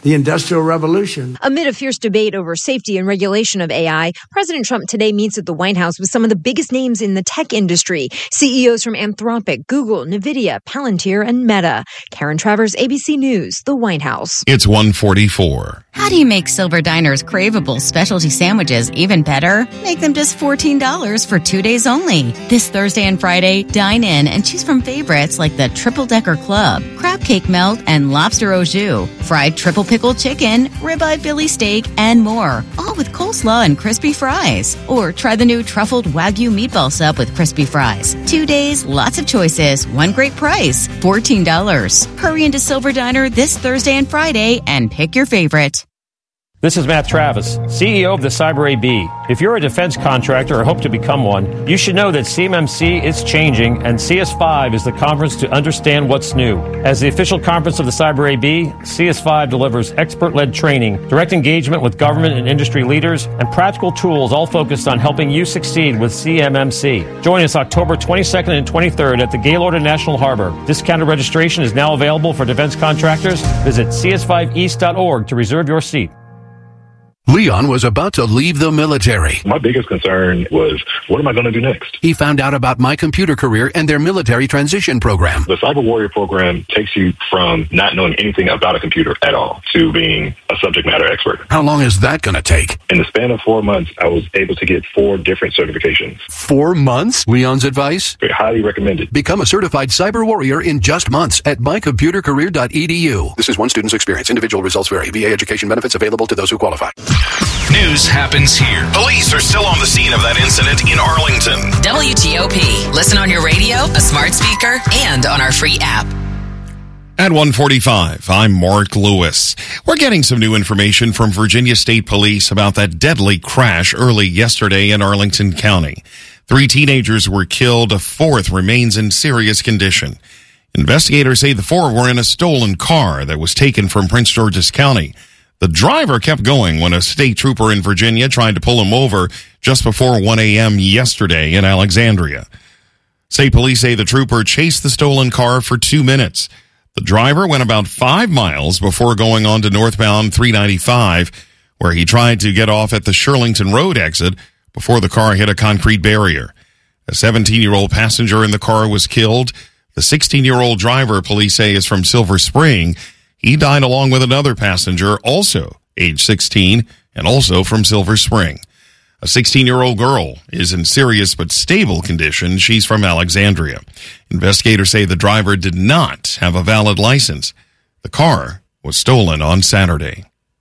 the Industrial Revolution. Amid a fierce debate over safety and regulation of AI, President Trump today meets at the White House with some of the biggest names in the tech industry. CEOs from Anthropic, Google, NVIDIA, Palantir, and Meta. Karen Travers, ABC News, the White House. It's 1:44. How do you make Silver Diner's craveable specialty sandwiches even better? Make them just $14 for 2 days only. This Thursday and Friday, dine in and choose from favorites like the Triple Decker Club, Crab Cake Melt, and Lobster au jus, fried triple pickle chicken, ribeye Philly steak, and more. All with coleslaw and crispy fries. Or try the new truffled Wagyu meatball sub with crispy fries. 2 days, lots of choices, one great price, $14. Hurry into Silver Diner this Thursday and Friday and pick your favorite. This is Matt Travis, CEO of the Cyber AB. If you're a defense contractor or hope to become one, you should know that CMMC is changing and CS5 is the conference to understand what's new. As the official conference of the Cyber AB, CS5 delivers expert-led training, direct engagement with government and industry leaders, and practical tools all focused on helping you succeed with CMMC. Join us October 22nd and 23rd at the Gaylord in National Harbor. Discounted registration is now available for defense contractors. Visit cs5east.org to reserve your seat. Leon was about to leave the military. My biggest concern was, what am I going to do next? He found out about My Computer Career and their military transition program. The Cyber Warrior program takes you from not knowing anything about a computer at all to being a subject matter expert. How long is that going to take? In the span of 4 months, I was able to get 4 different certifications. 4 months? Leon's advice? Highly recommended. Become a certified cyber warrior in just months at mycomputercareer.edu. This is one student's experience. Individual results vary. VA education benefits available to those who qualify. News happens here. Police are still on the scene of that incident in Arlington. WTOP. Listen on your radio, a smart speaker, and on our free app. At 1:45, I'm Mark Lewis. We're getting some new information from Virginia State Police about that deadly crash early yesterday in Arlington County. 3 teenagers were killed. A 4th remains in serious condition. Investigators say the 4 were in a stolen car that was taken from Prince George's County. The driver kept going when a state trooper in Virginia tried to pull him over just before 1 a.m. yesterday in Alexandria. State police say the trooper chased the stolen car for 2 minutes. The driver went about 5 miles before going on to northbound 395, where he tried to get off at the Shirlington Road exit before the car hit a concrete barrier. A 17-year-old passenger in the car was killed. The 16-year-old driver, police say, is from Silver Spring. He died along with another passenger, also age 16, and also from Silver Spring. A 16-year-old girl is in serious but stable condition. She's from Alexandria. Investigators say the driver did not have a valid license. The car was stolen on Saturday.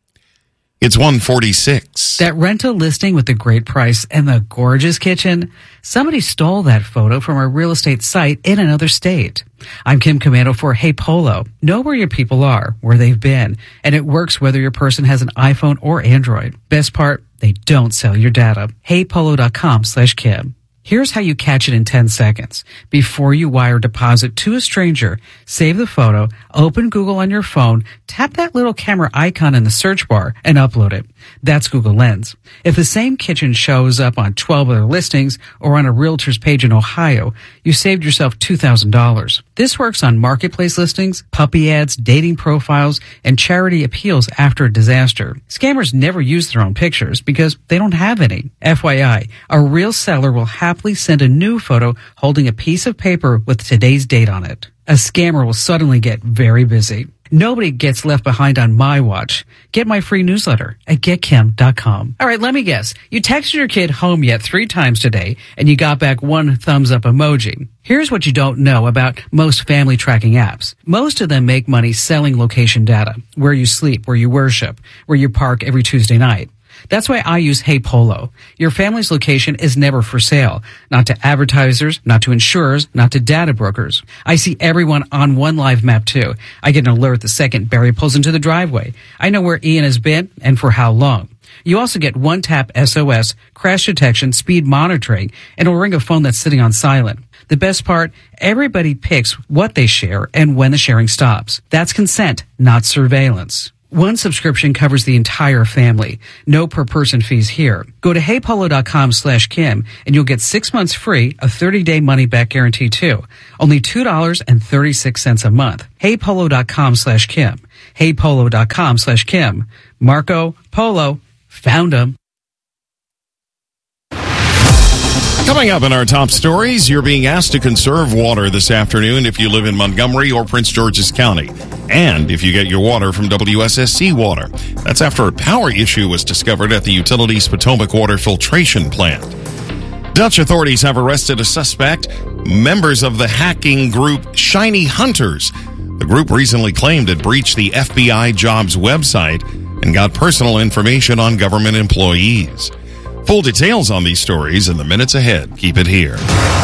It's 1:46. That rental listing with the great price and the gorgeous kitchen, somebody stole that photo from a real estate site in another state. I'm Kim Commando for Hey Polo. Know where your people are, where they've been, and it works whether your person has an iPhone or Android. Best part, they don't sell your data. HeyPolo.com/Kim. Here's how you catch it in 10 seconds. Before you wire deposit to a stranger, save the photo, open Google on your phone, tap that little camera icon in the search bar, and upload it. That's Google Lens. If the same kitchen shows up on 12 other listings or on a realtor's page in Ohio, you saved yourself $2,000. This works on marketplace listings, puppy ads, dating profiles, and charity appeals after a disaster. Scammers never use their own pictures because they don't have any. FYI, a real seller will happily send a new photo holding a piece of paper with today's date on it. A scammer will suddenly get very busy. Nobody gets left behind on my watch. Get my free newsletter at getkim.com. All right, let me guess. You texted your kid home yet 3 times today, and you got back 1 thumbs up emoji. Here's what you don't know about most family tracking apps. Most of them make money selling location data, where you sleep, where you worship, where you park every Tuesday night. That's why I use Hey Polo. Your family's location is never for sale. Not to advertisers, not to insurers, not to data brokers. I see everyone on one live map too. I get an alert the second Barry pulls into the driveway. I know where Ian has been and for how long. You also get one-tap SOS, crash detection, speed monitoring, and it'll ring a phone that's sitting on silent. The best part, everybody picks what they share and when the sharing stops. That's consent, not surveillance. One subscription covers the entire family. No per-person fees here. Go to heypolo.com/Kim and you'll get 6 months free, a 30-day money-back guarantee too. Only $2.36 a month. heypolo.com/Kim. heypolo.com/Kim. Marco Polo found him. Coming up in our top stories, you're being asked to conserve water this afternoon if you live in Montgomery or Prince George's County, and if you get your water from WSSC Water. That's after a power issue was discovered at the utility's Potomac Water Filtration Plant. Dutch authorities have arrested a suspect, members of the hacking group Shiny Hunters. The group recently claimed it breached the FBI Jobs website and got personal information on government employees. Full details on these stories in the minutes ahead. Keep it here.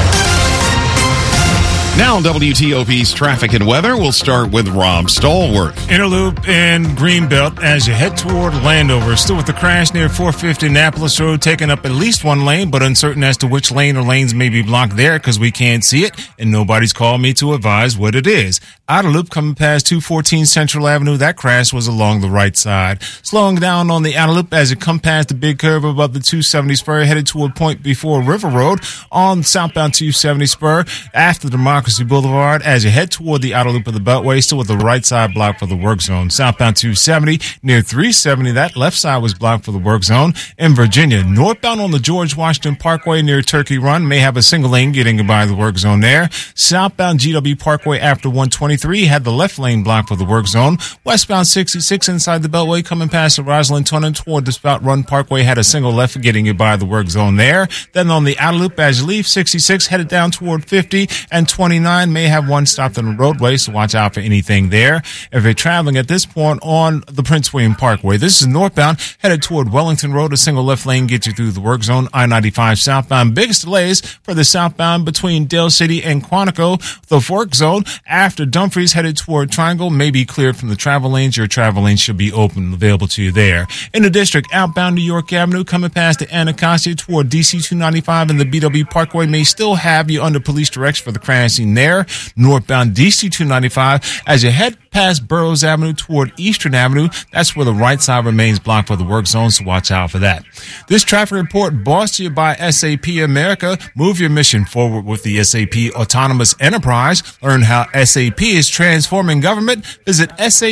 Now, WTOP's traffic and weather. We'll start with Rob Stallworth. Inner Loop and Greenbelt as you head toward Landover. Still with the crash near 450 Annapolis Road, taking up at least one lane, but uncertain as to which lane or lanes may be blocked there because we can't see it, and nobody's called me to advise what it is. Outer Loop coming past 214 Central Avenue. That crash was along the right side. Slowing down on the Outer Loop as you come past the big curve above the 270 spur, headed to a point before River Road on southbound 270 spur after Democracy Boulevard as you head toward the Outer Loop of the Beltway, still with the right side blocked for the work zone. Southbound 270 near 370, that left side was blocked for the work zone. In Virginia, northbound on the George Washington Parkway near Turkey Run may have a single lane getting by the work zone there. Southbound GW Parkway after 123 had the left lane blocked for the work zone. Westbound 66 inside the Beltway coming past the Rosalind Tunnel toward the Spout Run Parkway had a single left getting you by the work zone there. Then on the Outer Loop as you leave 66 headed down toward 50 and 29 may have one stopped on the roadway, so watch out for anything there. If you're traveling at this point on the Prince William Parkway, this is northbound headed toward Wellington Road. A single left lane gets you through the work zone. I-95 southbound. Biggest delays for the southbound between Dale City and Quantico. The work zone after Dumfries headed toward Triangle may be cleared from the travel lanes. Your travel lanes should be open, available to you there. In the district, outbound New York Avenue coming past the Anacostia toward DC 295 and the BW Parkway may still have you under police direction for the crashing there. Northbound DC 295 as you head past Burroughs Avenue toward Eastern Avenue. That's where the right side remains blocked for the work zone, so watch out for that. This traffic report brought to you by SAP America. Move your mission forward with the SAP Autonomous Enterprise. Learn how SAP is transforming government. Visit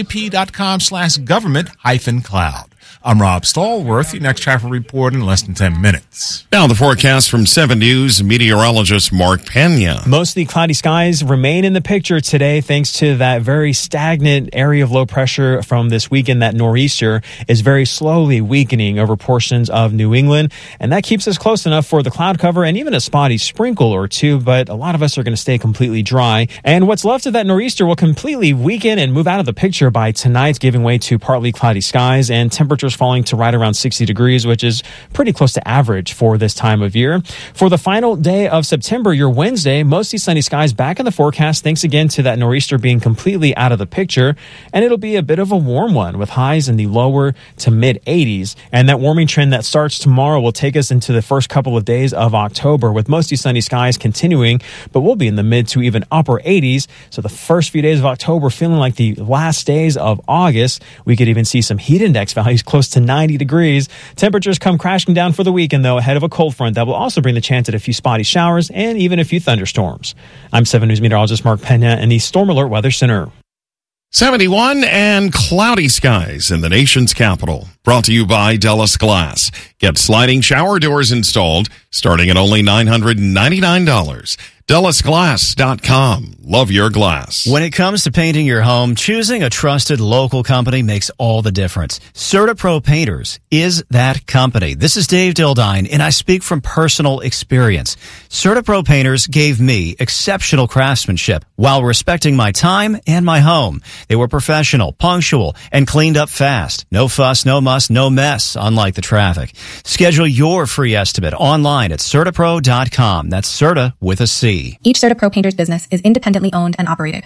sap.com/government-cloud. I'm Rob Stallworth. Your next traffic report in less than 10 minutes. Now the forecast from 7 News meteorologist Mark Pena. Mostly cloudy skies remain in the picture today thanks to that very stagnant area of low pressure from this weekend. That nor'easter is very slowly weakening over portions of New England, and that keeps us close enough for the cloud cover and even a spotty sprinkle or two, but a lot of us are going to stay completely dry. And what's left of that nor'easter will completely weaken and move out of the picture by tonight, giving way to partly cloudy skies and temperatures falling to right around 60 degrees, which is pretty close to average for this time of year. For the final day of September, your Wednesday, mostly sunny skies back in the forecast, thanks again to that nor'easter being completely out of the picture. And it'll be a bit of a warm one with highs in the lower to mid 80s. And that warming trend that starts tomorrow will take us into the first couple of days of October with mostly sunny skies continuing, but we'll be in the mid to even upper 80s. So the first few days of October feeling like the last days of August. We could even see some heat index values close to 90 degrees. Temperatures come crashing down for the weekend, though, ahead of a cold front that will also bring the chance at a few spotty showers and even a few thunderstorms. I'm 7 News meteorologist Mark Pena in the Storm Alert Weather Center. 71 and cloudy skies in the nation's capital. Brought to you by Dellis Glass. Get sliding shower doors installed starting at only $999. DellisGlass.com. Love your glass. When it comes to painting your home, choosing a trusted local company makes all the difference. CertaPro Painters is that company. This is Dave Dildine, and I speak from personal experience. CertaPro Painters gave me exceptional craftsmanship while respecting my time and my home. They were professional, punctual, and cleaned up fast. No fuss, no muss, no mess, unlike the traffic. Schedule your free estimate online at CertaPro.com. That's Certa with a C. Each CertaPro Painters business is independently owned and operated.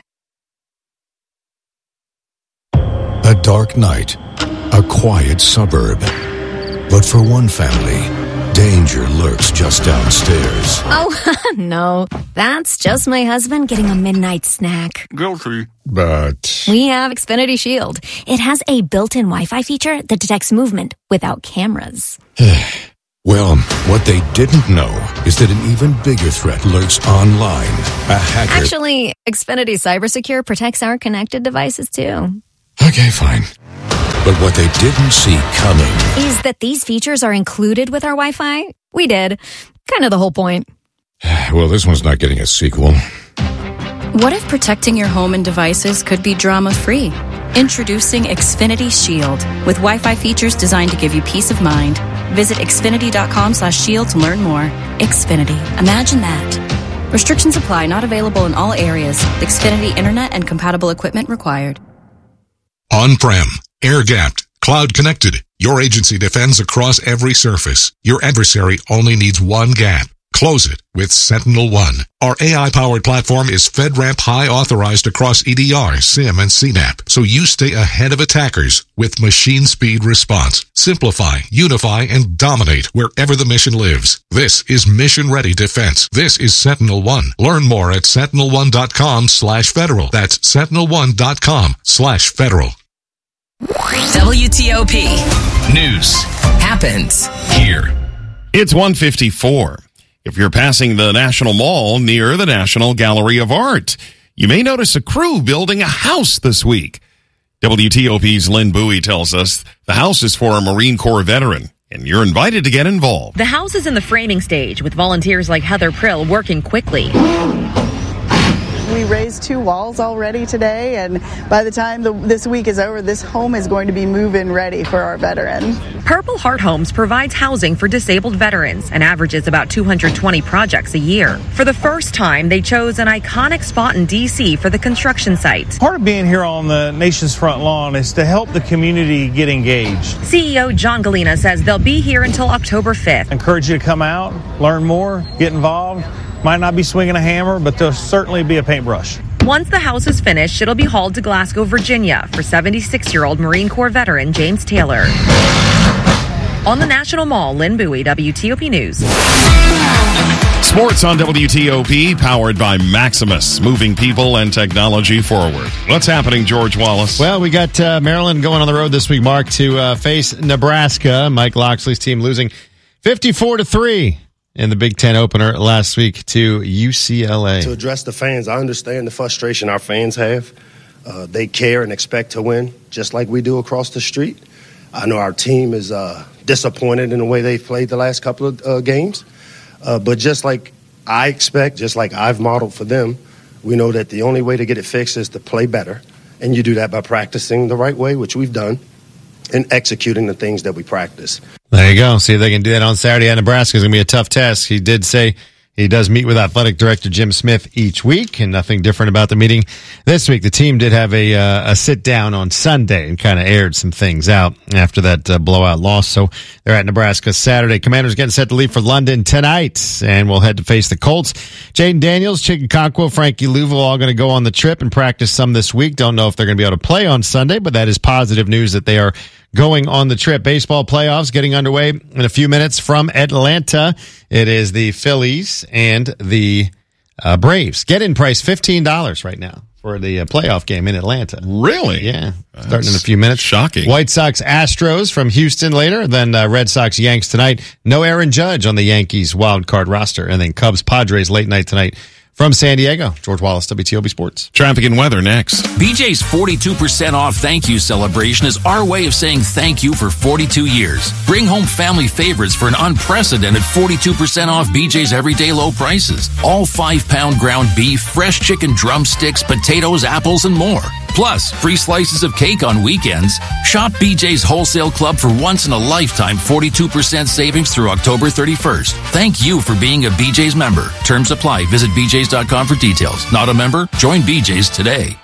A dark night, a quiet suburb. But for one family, danger lurks just downstairs. Oh, no. That's just my husband getting a midnight snack. Guilty. But we have Xfinity Shield. It has a built-in Wi-Fi feature that detects movement without cameras. Well, what they didn't know is that an even bigger threat lurks online. A hacker. Actually, Xfinity CyberSecure protects our connected devices too. Okay, fine. But what they didn't see coming is that these features are included with our Wi-Fi. We did. Kind of the whole point. Well, this one's not getting a sequel. What if protecting your home and devices could be drama-free? Introducing Xfinity Shield with Wi-Fi features designed to give you peace of mind. Visit Xfinity.com/shield to learn more. Xfinity. Imagine that. Restrictions apply. Not available in all areas. Xfinity Internet and compatible equipment required. On-prem, air-gapped, cloud-connected. Your agency defends across every surface. Your adversary only needs one gap. Close it with SentinelOne. Our AI-powered platform is FedRAMP High authorized across EDR, SIEM, and CNAP, so you stay ahead of attackers with machine speed response. Simplify, unify, and dominate wherever the mission lives. This is mission-ready defense. This is SentinelOne. Learn more at sentinelone.com/federal. That's sentinelone.com/federal. WTOP. News happens here. It's 1:54. If you're passing the National Mall near the National Gallery of Art, you may notice a crew building a house this week. WTOP's Lynn Bowie tells us the house is for a Marine Corps veteran, and you're invited to get involved. The house is in the framing stage, with volunteers like Heather Prill working quickly. We raised 2 walls already today, and by the time this week is over, this home is going to be move-in ready for our veteran. Purple Heart Homes provides housing for disabled veterans and averages about 220 projects a year. For the first time, they chose an iconic spot in D.C. for the construction site. Part of being here on the nation's front lawn is to help the community get engaged. CEO John Galena says they'll be here until October 5th. I encourage you to come out, learn more, get involved. Might not be swinging a hammer, but there'll certainly be a paintbrush. Once the house is finished, it'll be hauled to Glasgow, Virginia for 76-year-old Marine Corps veteran James Taylor. On the National Mall, Lynn Bowie, WTOP News. Sports on WTOP, powered by Maximus, moving people and technology forward. What's happening, George Wallace? Well, we got Maryland going on the road this week, Mark, to face Nebraska. Mike Loxley's team losing 54-3. In the Big Ten opener last week to UCLA. To address the fans, I understand the frustration our fans have. They care and expect to win, just like we do across the street. I know our team is disappointed in the way they've played the last couple of games. But just like I expect, just like I've modeled for them, we know that the only way to get it fixed is to play better. And you do that by practicing the right way, which we've done, and executing the things that we practice. There you go. See if they can do that on Saturday at Nebraska. It's going to be a tough test. He did say he does meet with athletic director Jim Smith each week, and nothing different about the meeting this week. The team did have a sit down on Sunday and kind of aired some things out after that blowout loss. So they're at Nebraska Saturday. Commanders getting set to leave for London tonight, and we'll head to face the Colts. Jaden Daniels, Chicken Conquo, Frankie Louisville all going to go on the trip and practice some this week. Don't know if they're going to be able to play on Sunday, but that is positive news that they are going on the trip. Baseball playoffs getting underway in a few minutes from Atlanta. It is the Phillies and the Braves. Get-in price $15 right now for the playoff game in Atlanta. Really? Yeah. Starting in a few minutes. Shocking. White Sox Astros from Houston later. Then Red Sox Yanks tonight. No Aaron Judge on the Yankees wild card roster. And then Cubs Padres late night tonight. From San Diego, George Wallace, WTOP Sports. Traffic and weather next. BJ's 42% off thank you celebration is our way of saying thank you for 42 years. Bring home family favorites for an unprecedented 42% off BJ's everyday low prices. All 5-pound ground beef, fresh chicken drumsticks, potatoes, apples, and more. Plus, free slices of cake on weekends. Shop BJ's Wholesale Club for once-in-a-lifetime 42% savings through October 31st. Thank you for being a BJ's member. Terms apply. Visit BJ's.com for details. Not a member? Join BJ's today.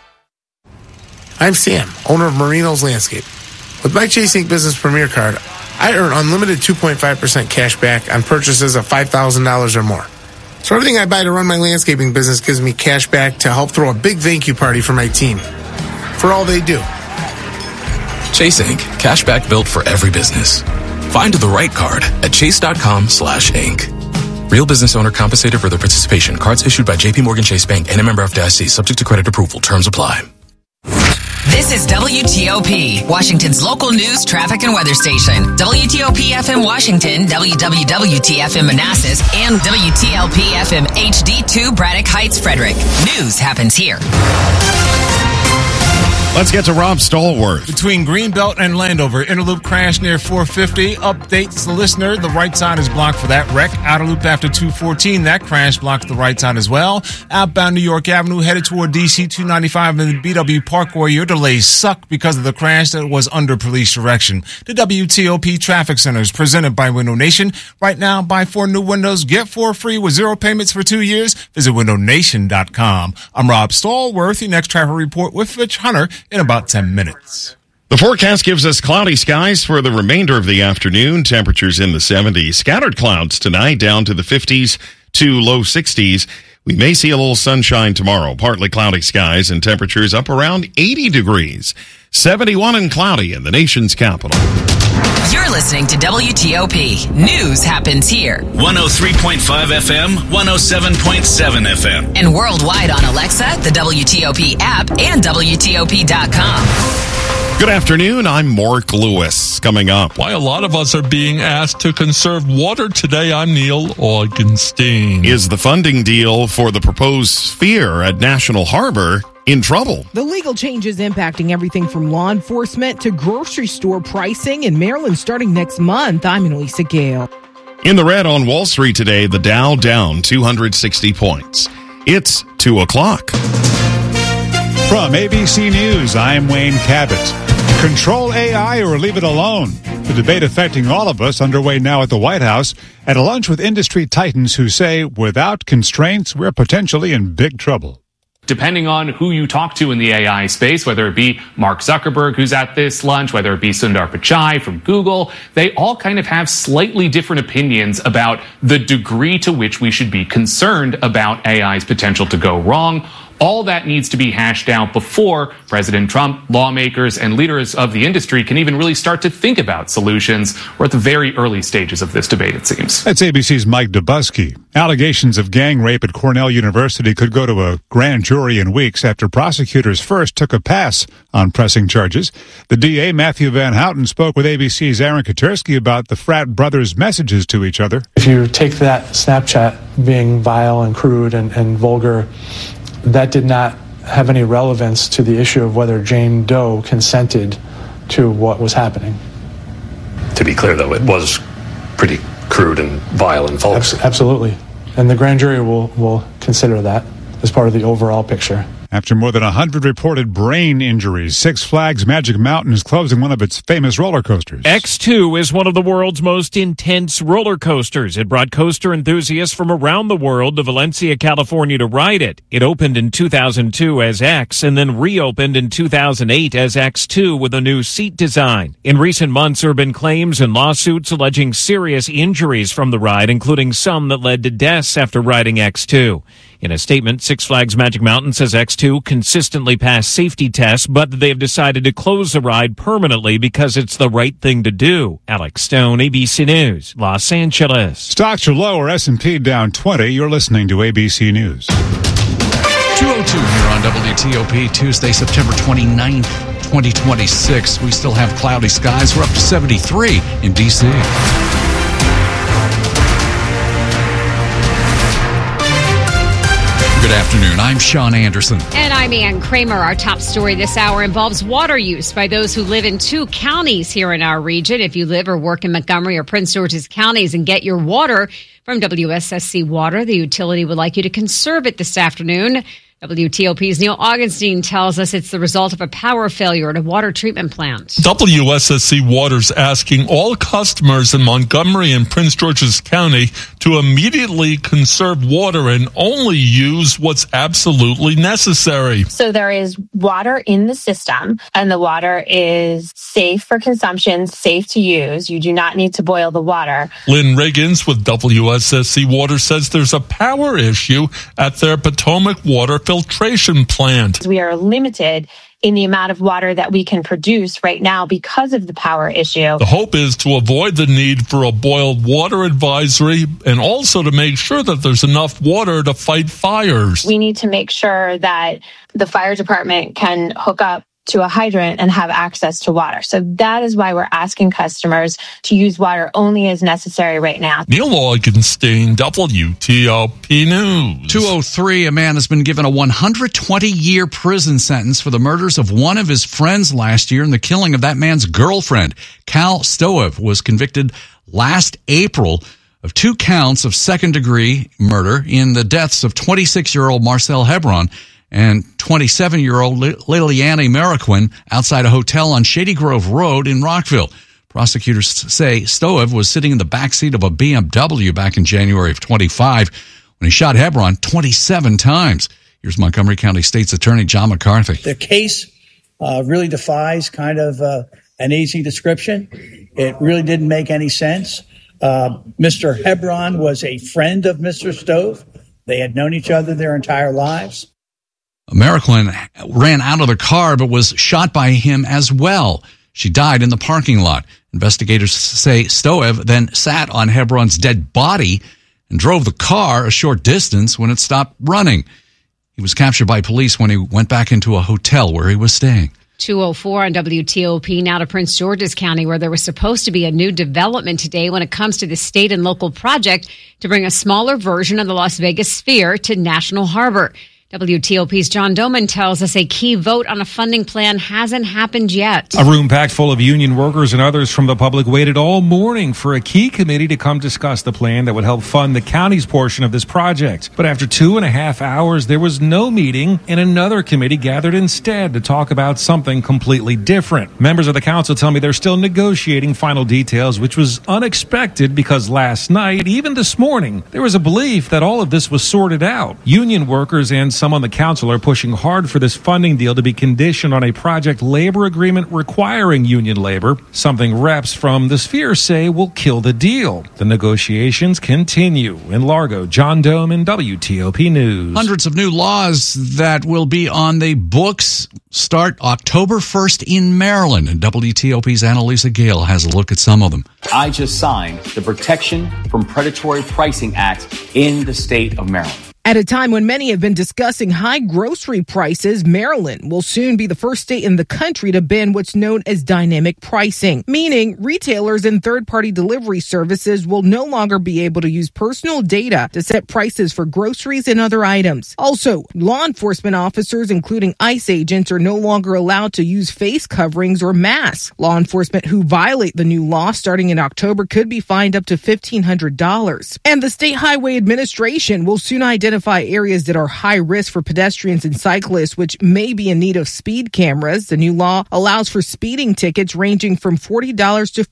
I'm Sam, owner of Marino's Landscape. With my Chase Ink Business Premier Card, I earn unlimited 2.5% cash back on purchases of $5,000 or more. So everything I buy to run my landscaping business gives me cash back to help throw a big thank you party for my team. For all they do. Chase Ink. Cashback built for every business. Find the right card at chase.com/ink. Real business owner compensated for their participation. Cards issued by JP Morgan Chase Bank and a member FDIC. Subject to credit approval. Terms apply. This is WTOP, Washington's local news, traffic, and weather station. WTOP FM Washington, WWWT FM Manassas, and WTLP FM HD2 Braddock Heights, Frederick. News happens here. Let's get to Rob Stallworth. Between Greenbelt and Landover, inner loop crash near 450. Updates the listener. The right side is blocked for that wreck. Outer loop after 214. That crash blocks the right side as well. Outbound New York Avenue headed toward DC 295 and the BW Parkway. Your delays suck because of the crash that was under police direction. The WTOP Traffic Center is presented by Window Nation. Right now, buy 4 new windows, get 4 free with 0 payments for 2 years. Visit windownation.com. I'm Rob Stallworth. Your next traffic report with Fitch Hunter in about 10 minutes. The forecast gives us cloudy skies for the remainder of the afternoon. Temperatures in the 70s. Scattered clouds tonight down to the 50s to low 60s. We may see a little sunshine tomorrow. Partly cloudy skies and temperatures up around 80 degrees. 71 and cloudy in the nation's capital. You're listening to WTOP. News happens here. 103.5 FM, 107.7 FM. And worldwide on Alexa, the WTOP app, and WTOP.com. Good afternoon. I'm Mark Lewis. Coming up. Why a lot of us are being asked to conserve water today, I'm Neil Augenstein. Is the funding deal for the proposed sphere at National Harbor in trouble? The legal changes impacting everything from law enforcement to grocery store pricing in Maryland starting next month. I'm Elisa Gale. In the red on Wall Street today, the Dow down 260 points. It's 2 o'clock. From ABC News, I'm Wayne Cabot. Control AI or leave it alone? The debate affecting all of us underway now at the White House at a lunch with industry titans who say without constraints, we're potentially in big trouble. Depending on who you talk to in the AI space, whether it be Mark Zuckerberg, who's at this lunch, whether it be Sundar Pichai from Google, they all kind of have slightly different opinions about the degree to which we should be concerned about AI's potential to go wrong. All that needs to be hashed out before President Trump, lawmakers, and leaders of the industry can even really start to think about solutions. We're at the very early stages of this debate, it seems. That's ABC's Mike Dubusky. Allegations of gang rape at Cornell University could go to a grand jury in weeks after prosecutors first took a pass on pressing charges. The DA, Matthew Van Houten, spoke with ABC's Aaron Katersky about the frat brothers' messages to each other. If you take that Snapchat being vile and crude and vulgar, that did not have any relevance to the issue of whether Jane Doe consented to what was happening. To be clear, though, it was pretty crude and vile and vulgar. Absolutely. And the grand jury will consider that as part of the overall picture. After more than 100 reported brain injuries, Six Flags Magic Mountain is closing one of its famous roller coasters. X2 is one of the world's most intense roller coasters. It brought coaster enthusiasts from around the world to Valencia, California to ride it. It opened in 2002 as X and then reopened in 2008 as X2 with a new seat design. In recent months, there have been claims and lawsuits alleging serious injuries from the ride, including some that led to deaths after riding X2. In a statement, Six Flags Magic Mountain says X2 consistently passed safety tests, but they have decided to close the ride permanently because it's the right thing to do. Alex Stone, ABC News, Los Angeles. Stocks are lower, S&P down 20. You're listening to ABC News. 2:02 here on WTOP, Tuesday, September 29th, 2026. We still have cloudy skies. We're up to 73 in D.C. Good afternoon. I'm Sean Anderson. And I'm Ann Kramer. Our top story this hour involves water use by those who live in 2 counties here in our region. If you live or work in Montgomery or Prince George's counties and get your water from WSSC Water, the utility would like you to conserve it this afternoon. WTOP's Neil Augenstein tells us it's the result of a power failure at a water treatment plant. WSSC Water's asking all customers in Montgomery and Prince George's County to immediately conserve water and only use what's absolutely necessary. So there is water in the system, and the water is safe for consumption, safe to use. You do not need to boil the water. Lynn Riggins with WSSC Water says there's a power issue at their Potomac Water filtration plant. We are limited in the amount of water that we can produce right now because of the power issue. The hope is to avoid the need for a boiled water advisory and also to make sure that there's enough water to fight fires. We need to make sure that the fire department can hook up to a hydrant and have access to water. So that is why we're asking customers to use water only as necessary right now. Neil Augenstein, WTOP News. 203, a man has been given a 120-year prison sentence for the murders of one of his friends last year and the killing of that man's girlfriend. Cal Stoev was convicted last April of 2 counts of second-degree murder in the deaths of 26-year-old Marcel Hebron and 27-year-old Liliana Mariquin outside a hotel on Shady Grove Road in Rockville. Prosecutors say Stoev was sitting in the backseat of a BMW back in January of 25 when he shot Hebron 27 times. Here's Montgomery County State's Attorney John McCarthy. The case really defies kind of an easy description. It really didn't make any sense. Mr. Hebron was a friend of Mr. Stoev. They had known each other their entire lives. Mariquin ran out of the car but was shot by him as well. She died in the parking lot. Investigators say Stoev then sat on Hebron's dead body and drove the car a short distance when it stopped running. He was captured by police when he went back into a hotel where he was staying. 204 on WTOP, now to Prince George's County, where there was supposed to be a new development today when it comes to the state and local project to bring a smaller version of the Las Vegas Sphere to National Harbor. WTOP's John Doman tells us a key vote on a funding plan hasn't happened yet. A room packed full of union workers and others from the public waited all morning for a key committee to come discuss the plan that would help fund the county's portion of this project. But after 2.5 hours, there was no meeting, and another committee gathered instead to talk about something completely different. Members of the council tell me they're still negotiating final details, which was unexpected because last night, even this morning, there was a belief that all of this was sorted out. Union workers and some on the council are pushing hard for this funding deal to be conditioned on a project labor agreement requiring union labor, something reps from the Sphere say will kill the deal. The negotiations continue. In Largo, John Doman, WTOP News. Hundreds of new laws that will be on the books start October 1st in Maryland, and WTOP's Annalisa Gale has a look at some of them. I just signed the Protection from Predatory Pricing Act in the state of Maryland. At a time when many have been discussing high grocery prices, Maryland will soon be the first state in the country to ban what's known as dynamic pricing, meaning retailers and third-party delivery services will no longer be able to use personal data to set prices for groceries and other items. Also, law enforcement officers, including ICE agents, are no longer allowed to use face coverings or masks. Law enforcement who violate the new law starting in October could be fined up to $1,500. And the State Highway Administration will soon identify areas that are high risk for pedestrians and cyclists, which may be in need of speed cameras. The new law allows for speeding tickets ranging from $40 to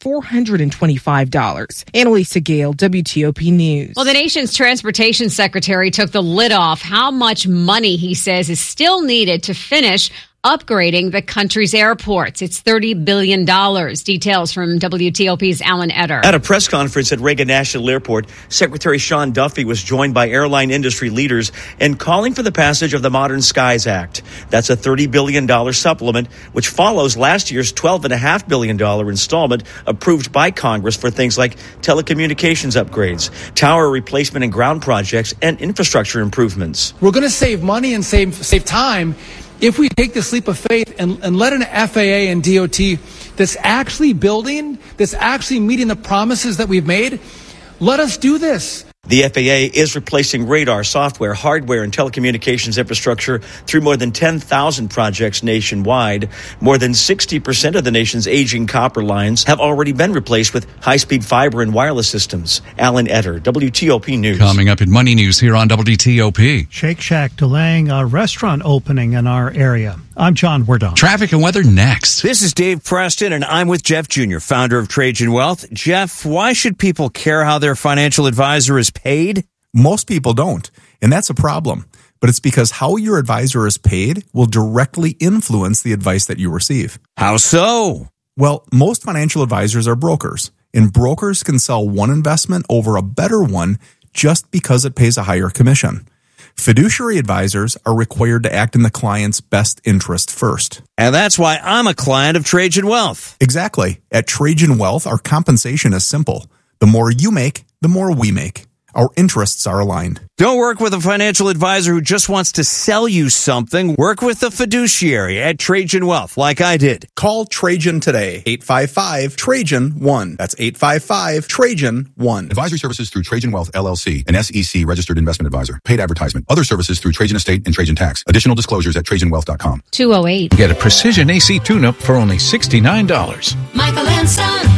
$425. Annalisa Gale, WTOP News. Well, the nation's transportation secretary took the lid off how much money he says is still needed to finish upgrading the country's airports. It's $30 billion. Details from WTOP's Alan Etter. At a press conference at Reagan National Airport, Secretary Sean Duffy was joined by airline industry leaders in calling for the passage of the Modern Skies Act. That's a $30 billion supplement, which follows last year's $12.5 billion installment approved by Congress for things like telecommunications upgrades, tower replacement and ground projects, and infrastructure improvements. We're going to save money and save time if we take this leap of faith and let an FAA and DOT that's actually building, that's actually meeting the promises that we've made, let us do this. The FAA is replacing radar, software, hardware, and telecommunications infrastructure through more than 10,000 projects nationwide. More than 60% of the nation's aging copper lines have already been replaced with high-speed fiber and wireless systems. Alan Etter, WTOP News. Coming up in Money News here on WTOP. Shake Shack delaying a restaurant opening in our area. I'm John Wardon. Traffic and weather next. This is Dave Preston, and I'm with Jeff Jr., founder of Trajan Wealth. Jeff, why should people care how their financial advisor is paid? Most people don't, and that's a problem. But it's because how your advisor is paid will directly influence the advice that you receive. How so? Well, most financial advisors are brokers, and brokers can sell one investment over a better one just because it pays a higher commission. Fiduciary advisors are required to act in the client's best interest first. And that's why I'm a client of Trajan Wealth. Exactly. At Trajan Wealth, our compensation is simple. The more you make, the more we make. Our interests are aligned. Don't work with a financial advisor who just wants to sell you something. Work with a fiduciary at Trajan Wealth, like I did. Call Trajan today, 855-TRAJAN-1. That's 855-TRAJAN-1. Advisory services through Trajan Wealth, LLC, an SEC registered investment advisor. Paid advertisement. Other services through Trajan Estate and Trajan Tax. Additional disclosures at TrajanWealth.com. 208. Get a precision AC tune-up for only $69. Michael and Son.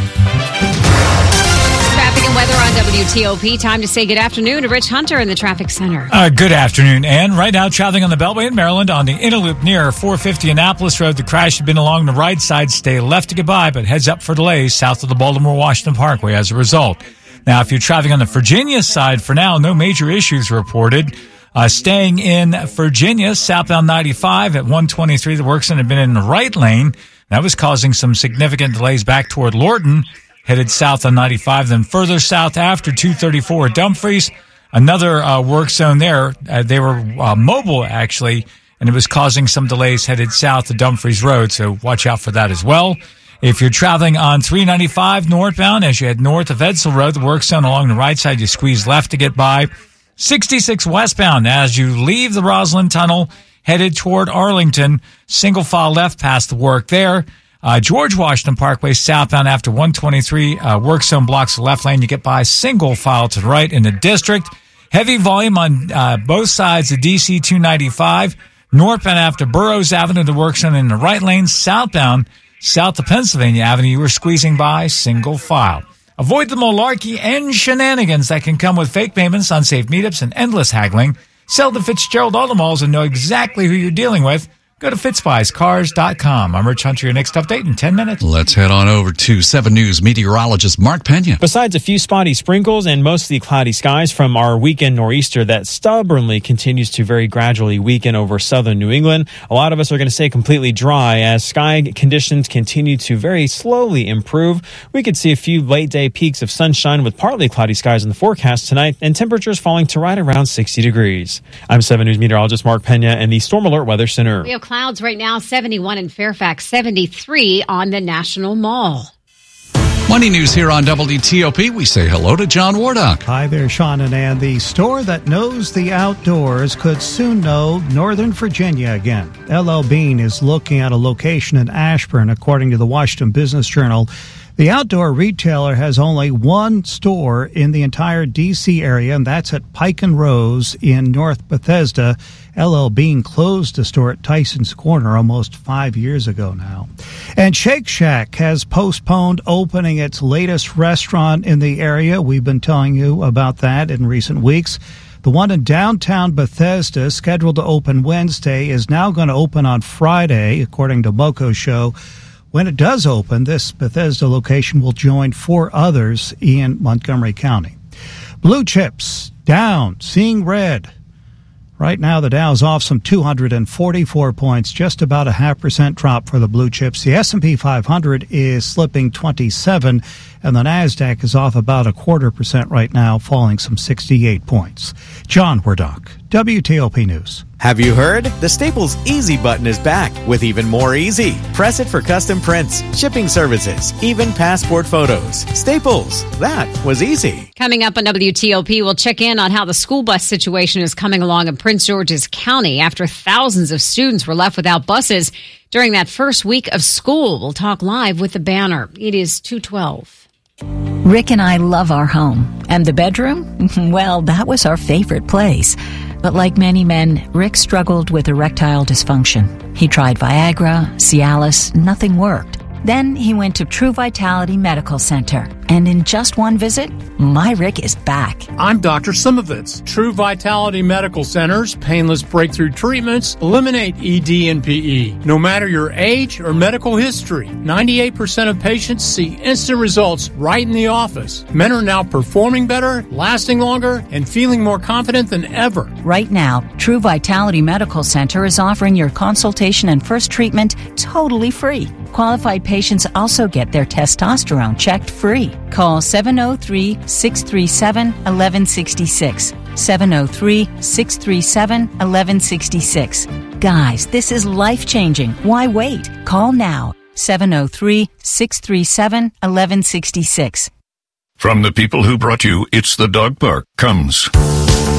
Traffic and weather on WTOP. Time to say good afternoon to Rich Hunter in the traffic center. Good afternoon, Ann. Right now, traveling on the Beltway in Maryland on the inner loop near 450 Annapolis Road. The crash had been along the right side. Stay left to get by, but heads up for delays south of the Baltimore-Washington Parkway as a result. Now, if you're traveling on the Virginia side, for now, no major issues reported. Staying in Virginia, southbound 95 at 123, the work zone had been in the right lane. That was causing some significant delays back toward Lorton, headed south on 95. Then further south after 234 at Dumfries, another work zone there. They were mobile, actually, and it was causing some delays headed south of Dumfries Road, so watch out for that as well. If you're traveling on 395 northbound, as you head north of Edsel Road, the work zone along the right side, you squeeze left to get by. 66 westbound, as you leave the Roslyn Tunnel, headed toward Arlington, single file left past the work there. George Washington Parkway southbound after 123, work zone blocks the left lane. You get by single file to the right in the district. Heavy volume on both sides of DC 295. Northbound after Burroughs Avenue, the work zone in the right lane. Southbound, south of Pennsylvania Avenue, you were squeezing by single file. Avoid the malarkey and shenanigans that can come with fake payments, unsafe meetups, and endless haggling. Sell the Fitzgerald Auto Malls and know exactly who you're dealing with. Go to FitzBuysCars.com. I'm Rich Hunter, your next update in 10 minutes. Let's head on over to 7 News meteorologist Mark Pena. Besides a few spotty sprinkles and mostly cloudy skies from our weekend nor'easter that stubbornly continues to very gradually weaken over southern New England, a lot of us are going to stay completely dry as sky conditions continue to very slowly improve. We could see a few late day peaks of sunshine with partly cloudy skies in the forecast tonight and temperatures falling to right around 60 degrees. I'm 7 News meteorologist Mark Pena in the Storm Alert Weather Center. We have clouds right now, 71 in Fairfax, 73 on the National Mall. Money news here on WTOP. We say hello to John Wardock. Hi there, Sean and Ann. The store that knows the outdoors could soon know Northern Virginia again. L.L. Bean is looking at a location in Ashburn, according to the Washington Business Journal. The outdoor retailer has only one store in the entire D.C. area, and that's at Pike and Rose in North Bethesda. L.L. Bean closed a store at Tyson's Corner almost 5 years ago now. And Shake Shack has postponed opening its latest restaurant in the area. We've been telling you about that in recent weeks. The one in downtown Bethesda, scheduled to open Wednesday, is now going to open on Friday, according to Moco Show. When it does open, this Bethesda location will join 4 others in Montgomery County. Blue chips down, seeing red. Right now, the Dow's off some 244 points, just about a 0.5% drop for the blue chips. The S&P 500 is slipping 27, and the NASDAQ is off about 0.25% right now, falling some 68 points. John Wardock, WTOP News. Have you heard? The Staples Easy button is back with even more easy. Press it for custom prints, shipping services, even passport photos. Staples, that was easy. Coming up on WTOP, we'll check in on how the school bus situation is coming along in Prince George's County after thousands of students were left without buses during that first week of school. We'll talk live with the banner. It is 2:12. Rick and I love our home. And the bedroom? Well, that was our favorite place. But like many men, Rick struggled with erectile dysfunction. He tried Viagra, Cialis, nothing worked. Then he went to True Vitality Medical Center. And in just one visit, my Rick is back. I'm Dr. Simovitz. True Vitality Medical Center's painless breakthrough treatments eliminate ED and PE. No matter your age or medical history, 98% of patients see instant results right in the office. Men are now performing better, lasting longer, and feeling more confident than ever. Right now, True Vitality Medical Center is offering your consultation and first treatment totally free. Qualified patients also get their testosterone checked free. Call 703-637-1166. 703-637-1166. Guys, this is life-changing. Why wait? Call now. 703-637-1166. From the people who brought you It's the Dog Park comes